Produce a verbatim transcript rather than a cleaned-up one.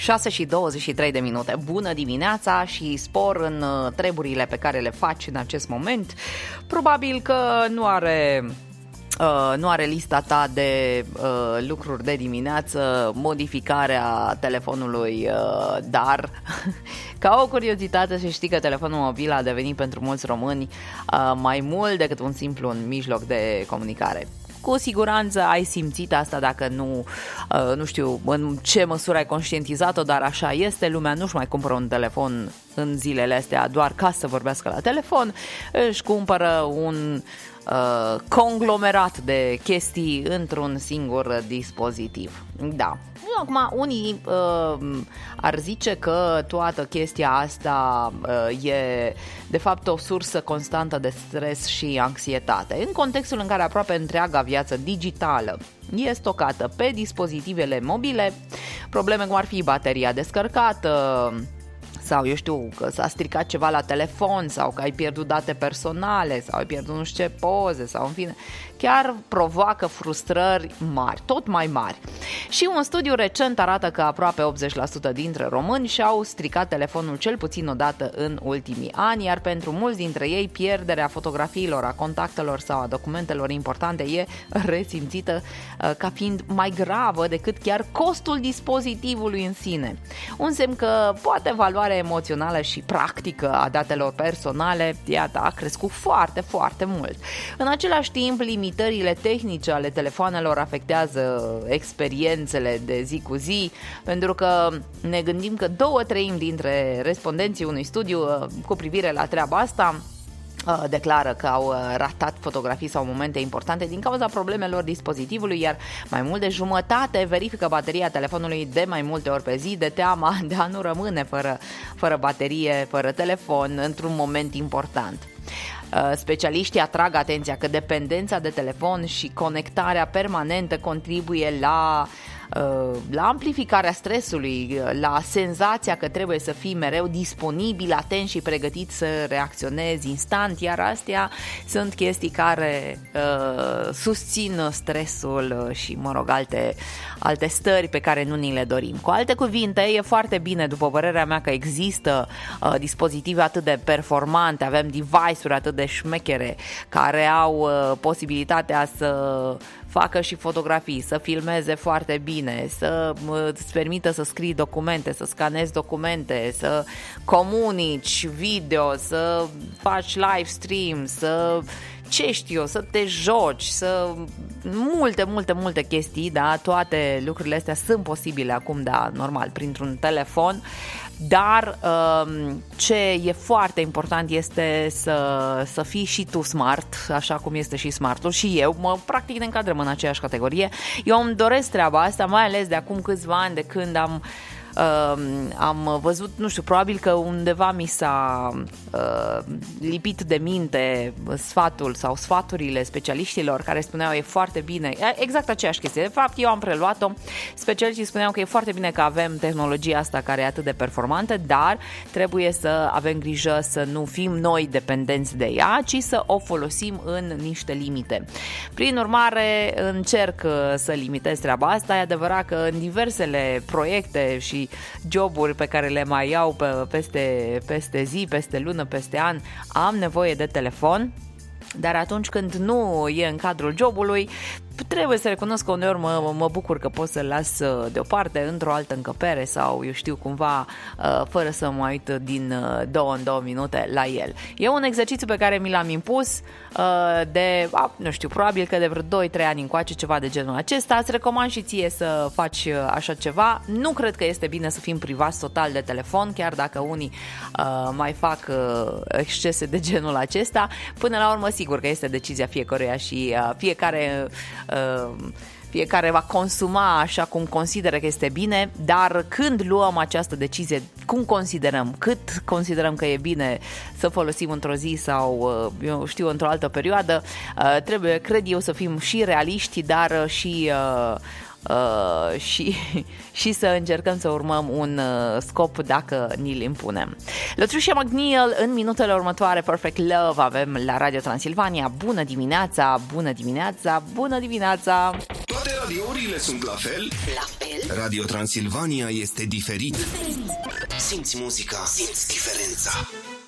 șase și douăzeci și trei de minute. Bună dimineața și spor în treburile pe care le faci în acest moment. Probabil că nu are... Uh, nu are lista ta de uh, lucruri de dimineață, modificarea telefonului, uh, dar ca o curiozitate să știi că telefonul mobil a devenit pentru mulți români uh, mai mult decât un simplu un mijloc de comunicare. Cu siguranță ai simțit asta, dacă nu, uh, nu știu în ce măsură ai conștientizat-o, dar așa este, lumea nu-și mai cumpără un telefon în zilele astea doar ca să vorbească la telefon, își cumpără un uh, conglomerat de chestii într-un singur dispozitiv. Da. Acum, unii uh, ar zice că toată chestia asta uh, e de fapt o sursă constantă de stres și anxietate, în contextul în care aproape întreaga viață digitală e stocată pe dispozitivele mobile, probleme cum ar fi bateria descărcată, sau eu știu că s-a stricat ceva la telefon, sau că ai pierdut date personale, sau ai pierdut nu știu ce poze, sau în fine, chiar provoacă frustrări mari, tot mai mari. Și un studiu recent arată că aproape optzeci la sută dintre români și-au stricat telefonul cel puțin o dată în ultimii ani, iar pentru mulți dintre ei pierderea fotografiilor, a contactelor sau a documentelor importante e resimțită uh, ca fiind mai gravă decât chiar costul dispozitivului în sine. Un semn că poate valoarea emoțională și practică a datelor personale, iată, a crescut foarte, foarte mult. În același timp, limitările tehnice ale telefoanelor afectează experiențele de zi cu zi, pentru că ne gândim că două treimi dintre respondenții unui studiu cu privire la treaba asta declară că au ratat fotografii sau momente importante din cauza problemelor dispozitivului, iar mai mult de jumătate verifică bateria telefonului de mai multe ori pe zi, de teama de a nu rămâne fără, fără baterie, fără telefon într-un moment important. Specialiștii atrag atenția că dependența de telefon și conectarea permanentă contribuie la la amplificarea stresului, la senzația că trebuie să fii mereu disponibil, atent și pregătit să reacționezi instant, iar astea sunt chestii care uh, susțin stresul și, mă rog, alte, alte stări pe care nu ni le dorim. Cu alte cuvinte, e foarte bine, după părerea mea, că există uh, dispozitive atât de performante, avem device-uri atât de șmechere care au uh, posibilitatea să facă și fotografii, să filmeze foarte bine, să îți permită să scrii documente, să scanezi documente, să comunici video, să faci live stream, să ce știu eu, să te joci, să multe, multe, multe chestii, da, toate lucrurile astea sunt posibile acum, da, normal, printr-un telefon. Dar ce e foarte important este să, să fii și tu smart, așa cum este și smartul, și eu, mă, practic ne încadrăm în aceeași categorie. Eu îmi doresc treaba asta, mai ales de acum câțiva ani, de când am Uh, am văzut, nu știu, probabil că undeva mi s-a uh, lipit de minte sfatul sau sfaturile specialiștilor care spuneau e foarte bine, exact aceeași chestie. De fapt, eu am preluat-o. Specialiștii spuneau că e foarte bine că avem tehnologia asta care e atât de performantă, dar trebuie să avem grijă să nu fim noi dependenți de ea, ci să o folosim în niște limite. Prin urmare, încerc să limitez treaba asta. E adevărat că în diversele proiecte și joburi pe care le mai iau pe, peste, peste zi, peste lună, peste an, am nevoie de telefon, dar atunci când nu e în cadrul jobului, trebuie să recunosc că uneori mă, mă bucur că pot să-l las deoparte într-o altă încăpere sau, eu știu, cumva fără să mă uit din două în două minute la el. E un exercițiu pe care mi l-am impus de, nu știu, probabil că de vreo doi trei ani încoace, ceva de genul acesta. Îți recomand și ție să faci așa ceva. Nu cred că este bine să fim privați total de telefon, chiar dacă unii mai fac excese de genul acesta. Până la urmă, sigur că este decizia fiecăruia și fiecare fiecare va consuma așa cum consideră că este bine, dar când luăm această decizie, cum considerăm, cât considerăm că e bine să folosim într-o zi sau, eu știu, într-o altă perioadă, trebuie, cred eu, să fim și realiști, dar și Uh, și, și să încercăm să urmăm un uh, scop dacă ni-l impunem. Lătrușia McNeil în minutele următoare, Perfect Love, avem la Radio Transilvania. Bună dimineața, bună dimineața, bună dimineața! Toate radiourile sunt la fel? La fel? Radio Transilvania este diferit. Diferit. Simți muzica, simți diferența.